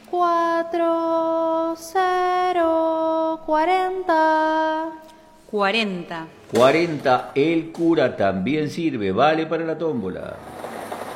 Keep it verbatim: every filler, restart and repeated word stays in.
cuatro, cero, cuarenta. cuarenta. cuarenta, el cura también sirve, vale para la tómbola.